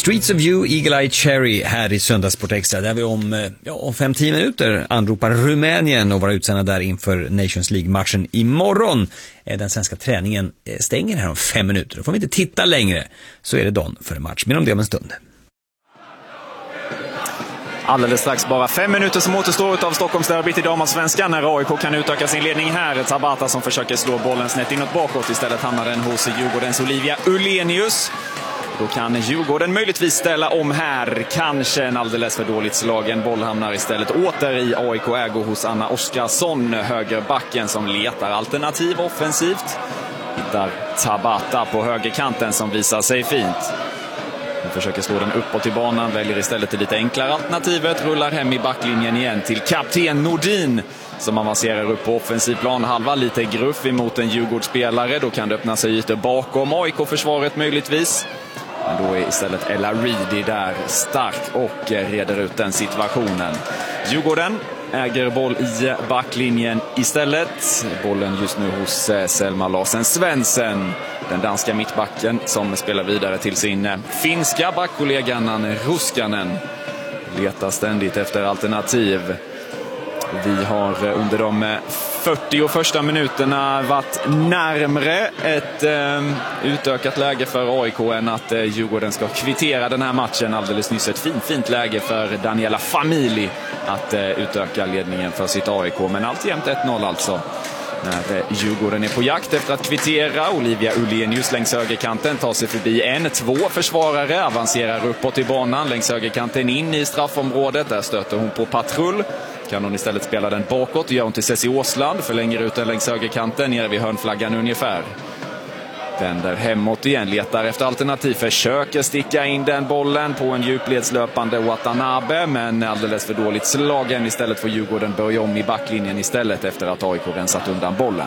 Streets of You, Eagle Eye Cherry här i Söndagssport Extra, där vi om 5-10 minuter anropar Rumänien och vara utsända där inför Nations League-matchen imorgon. Den svenska träningen stänger här om 5 minuter. Då får vi inte titta längre, så är det dagen för en match. Men om det om en stund. Alldeles strax bara 5 minuter som återstår av Stockholmsderbyt i damallsvenskan när AIK kan utöka sin ledning här. Tabata som försöker slå bollen snett inåt bakåt. Istället hamnar den hos Djurgårdens Olivia Ullenius. Då kan Djurgården möjligtvis ställa om här. Kanske en alldeles för dåligt slagen boll hamnar istället åter i AIK-ägo hos Anna Oskarsson, högerbacken som letar alternativ offensivt. Hittar Tabata på högerkanten som visar sig fint. Hon försöker slå den uppåt i banan, väljer istället det lite enklare alternativet. Rullar hem i backlinjen igen till kapten Nordin som avancerar upp på offensiv plan. Halva lite gruff emot en Djurgårdsspelare. Då kan det öppna sig ytor bakom AIK-försvaret möjligtvis. Men då är istället Ella Reedy där stark och reder ut den situationen. Djurgården äger boll i backlinjen istället. Bollen just nu hos Selma Larsen Svensson, den danska mittbacken som spelar vidare till sin finska backkollega Nanne Ruskanen. Letar ständigt efter alternativ. Vi har under de 41 minuterna varit närmre ett utökat läge för AIK än att Djurgården ska kvittera den här matchen. Alldeles nyss ett fint läge för Daniela Famili att utöka ledningen för sitt AIK. Men alltjämt 1-0 alltså. När Djurgården är på jakt efter att kvittera. Olivia Ullenius längs högerkanten tar sig förbi 1-2 försvarare. Avancerar uppåt i banan längs högerkanten in i straffområdet. Där stöter hon på patrull. Kan hon istället spela den bakåt och gör hon till Ceci Åsland. Förlänger ut den längs högerkanten nere vid hörnflaggan ungefär. Vänder hemåt igen, letar efter alternativ. Försöker sticka in den bollen på en djupledslöpande Watanabe. Men alldeles för dåligt slagen. Istället får Djurgården börja om i backlinjen istället efter att AIK rensat undan bollen.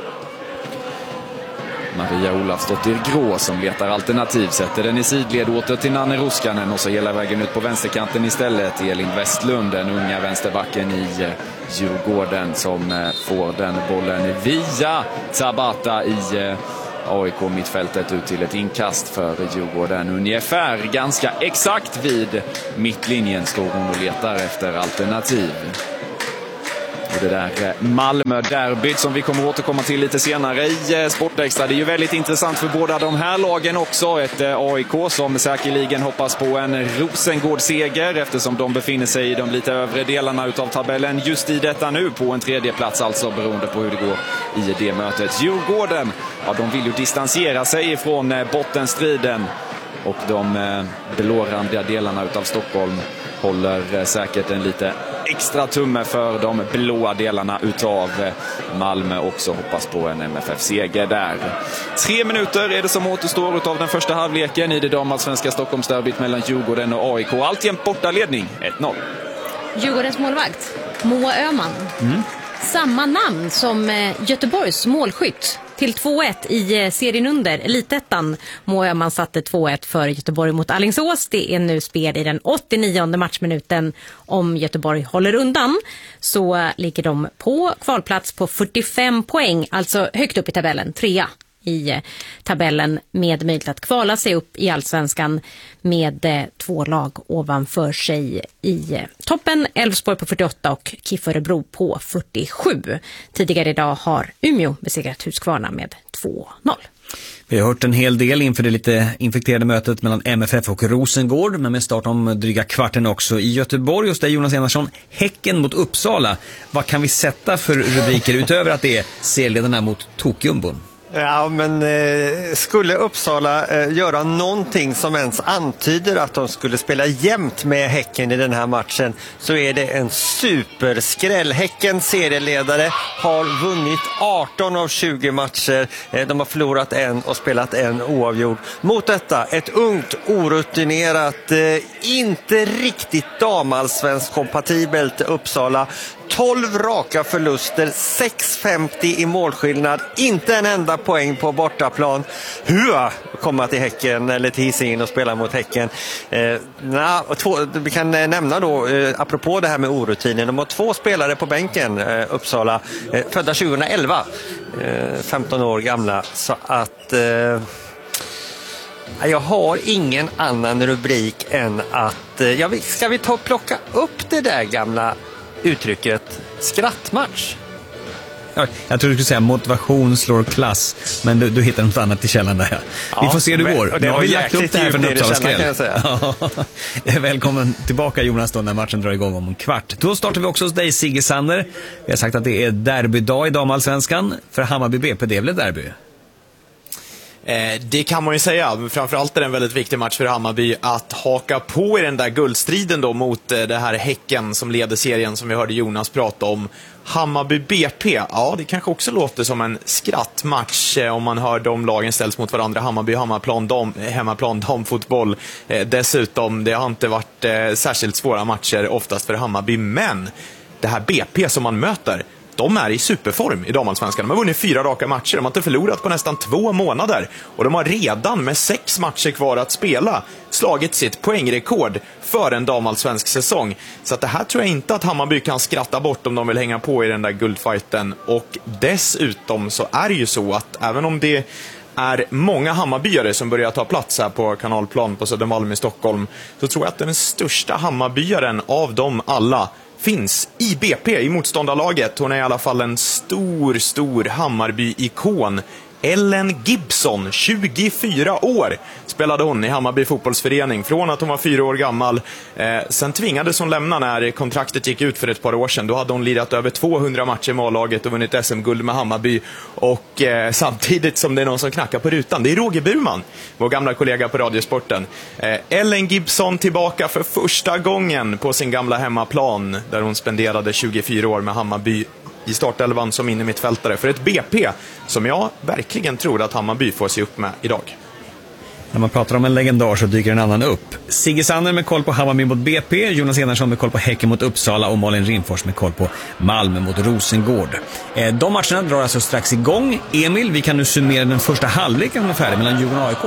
Maria Olafsdottir Grå som letar alternativ. Sätter den i sidled åter till Nanne Ruskanen. Och så hela vägen ut på vänsterkanten istället. Elin Westlund, den unga vänsterbacken i Djurgården, som får den bollen via Tabata i AIK-mittfältet ut till ett inkast för Djurgården. Ungefär ganska exakt vid mittlinjen står hon och letar efter alternativ. Och det där Malmö-derbyt som vi kommer återkomma till lite senare i Sportextra. Det är ju väldigt intressant för båda de här lagen också. Ett AIK som säkerligen hoppas på en Rosengård-seger eftersom de befinner sig i de lite övre delarna utav tabellen just i detta nu, på en tredje plats alltså, beroende på hur det går i det mötet. Djurgården, ja, de vill ju distansera sig ifrån bottenstriden, och de blårandiga delarna utav Stockholm håller säkert en lite extra tumme för de blåa delarna utav Malmö också. Hoppas på en MFF-seger där. 3 minuter är det som återstår utav den första halvleken i det damallsvenska Stockholmsderbyt mellan Djurgården och AIK. Alltjämt bortaledning 1-0. Djurgårdens målvakt Moa Öhman. Samma namn som Göteborgs målskytt till 2-1 i serien under Elitettan. Moa Öhman satte 2-1 för Göteborg mot Alingsås. Det är nu spel i den 89:e matchminuten. Om Göteborg håller undan så ligger de på kvalplats på 45 poäng. Alltså högt upp i tabellen, 3 i tabellen, med möjlighet att kvala sig upp i Allsvenskan med 2 lag ovanför sig i toppen. Elfsborg på 48 och KIF Örebro på 47. Tidigare idag har Umeå besegrat Huskvarna med 2-0. Vi har hört en hel del inför det lite infekterade mötet mellan MFF och Rosengård, men med start om dryga kvarten också i Göteborg. Hos dig, Jonas Enarsson, Häcken mot Uppsala. Vad kan vi sätta för rubriker utöver att det är serieledarna mot Tokjumbon? Ja, men skulle Uppsala göra någonting som ens antyder att de skulle spela jämnt med Häcken i den här matchen, så är det en superskräll. Häckens serieledare har vunnit 18 av 20 matcher. De har förlorat 1 och spelat 1 oavgjord. Mot detta ett ungt, orutinerat, inte riktigt damallsvensk kompatibelt Uppsala. 12 raka förluster, 6,50 i målskillnad, inte en enda poäng på bortaplan. Hur komma till Häcken eller till Hisingen och spela mot Häcken? Vi kan nämna då, apropå det här med orutinen, de har 2 spelare på bänken, Uppsala, födda 2011, 15 år gamla, så att Jag har ingen annan rubrik än att, ska vi plocka upp det där gamla uttrycket skrattmatch? Ja, jag tror du skulle säga motivation slår klass, men du hittar något annat i källan där. Ja, vi får se hur det går. Nu har vi lagt upp det här för en Uppsala-skräll. Välkommen tillbaka Jonas då när matchen drar igång om en kvart. Då startar vi också hos dig Sigge Sander. Vi har sagt att det är derbydag i damallsvenskan för Hammarby BP, det är väl ett derby? Det kan man ju säga. Framförallt är det en väldigt viktig match för Hammarby att haka på i den där guldstriden då mot det här Häcken som leder serien som vi hörde Jonas prata om. Hammarby BP, ja det kanske också låter som en skrattmatch om man hör de lagen ställs mot varandra. Hammarby, hemmaplan, damfotboll. Dessutom, det har inte varit särskilt svåra matcher oftast för Hammarby, men det här BP som man möter, de är i superform i damallsvenskan. De har vunnit 4 raka matcher. De har inte förlorat på nästan 2 månader. Och de har redan med 6 matcher kvar att spela slagit sitt poängrekord för en damallsvensk säsong. Så att det här tror jag inte att Hammarby kan skratta bort om de vill hänga på i den där guldfighten. Och dessutom så är det ju så att även om det är många Hammarbyare som börjar ta plats här på Kanalplan på Södermalm i Stockholm, så tror jag att den största Hammarbyaren av dem alla finns i BP, i motståndarlaget. Hon är i alla fall en stor Hammarby-ikon. Ellen Gibson, 24 år, spelade hon i Hammarby fotbollsförening från att hon var 4 år gammal. Sen tvingades hon lämna när kontraktet gick ut för ett par år sedan. Då hade hon lirat över 200 matcher med A-laget och vunnit SM-guld med Hammarby. Och samtidigt som det är någon som knackar på rutan, det är Roger Burman, vår gamla kollega på Radiosporten. Ellen Gibson tillbaka för första gången på sin gamla hemmaplan, där hon spenderade 24 år med Hammarby i startelvan som innermittfältare för ett BP som jag verkligen tror att Hammarby får se upp med idag. När man pratar om en legendar så dyker en annan upp. Sigge Sander med koll på Hammarby mot BP, Jonas Enarsson med koll på Häcken mot Uppsala och Malin Rimfors med koll på Malmö mot Rosengård. De matcherna drar alltså strax igång. Emil, vi kan nu summera den första halvleken som är färdig mellan Djurgården och AIK.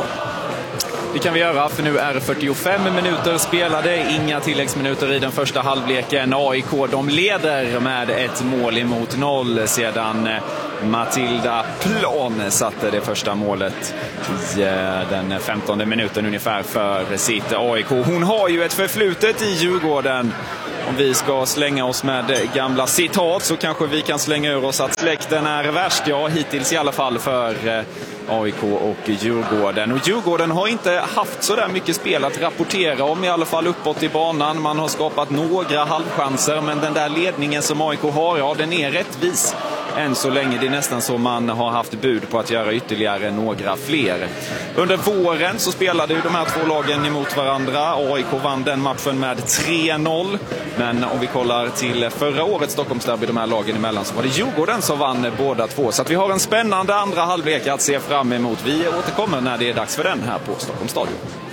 Det kan vi göra, för nu är det 45 minuter spelade, inga tilläggsminuter i den första halvleken. AIK, de leder med 1 mål emot 0 sedan Matilda Plan satte det första målet i den 15:e minuten ungefär för sitt AIK. Hon har ju ett förflutet i Djurgården. Om vi ska slänga oss med gamla citat så kanske vi kan slänga ur oss att släkten är värst. Ja, hittills i alla fall för AIK och Djurgården. Och Djurgården har inte haft så där mycket spel att rapportera om, i alla fall uppåt i banan. Man har skapat några halvchanser, men den där ledningen som AIK har, ja, den är rättvis än så länge. Det är nästan så man har haft bud på att göra ytterligare några fler. Under våren så spelade ju de här två lagen emot varandra. AIK vann den matchen med 3-0. Men om vi kollar till förra årets Stockholmsderby, de här lagen emellan, så var det Djurgården som vann båda två. Så att vi har en spännande andra halvlek att se fram emot. Vi återkommer när det är dags för den här på Stockholms stadion.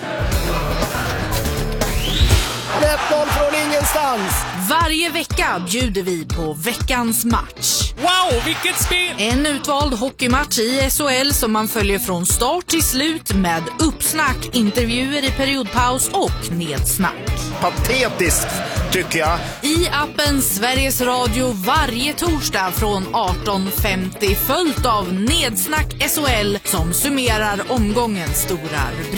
1-0 från ingenstans. Varje vecka bjuder vi på veckans match. Wow, vilket spel! En utvald hockeymatch i SHL som man följer från start till slut med uppsnack, intervjuer i periodpaus och nedsnack. Patetiskt, tycker jag. I appen Sveriges Radio varje torsdag från 18.50, följt av Nedsnack SHL som summerar omgångens stora rubrik.